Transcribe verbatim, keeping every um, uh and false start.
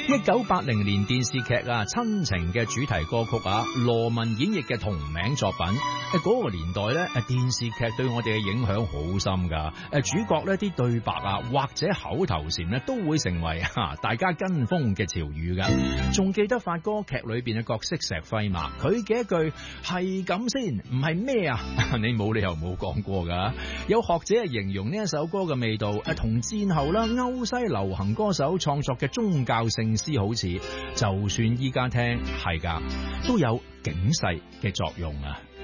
一九八零年電視劇啊《親情》嘅主題歌曲啊，羅文演繹嘅同名作品。誒，嗰個年代咧，誒電視劇對我哋嘅影響好深噶。誒，主角呢啲對白啊或者口頭禪咧都會成為吓大家跟風嘅潮語噶。仲記得發哥劇裏邊嘅角色石輝嘛？佢嘅一句係咁先，唔係咩啊？你冇理由冇講過噶。有學者係形容呢一首歌嘅味道，誒同戰後啦歐西流行歌手創作嘅宗教聖詩好似，就算依家聽係噶，都有警世嘅作用啊。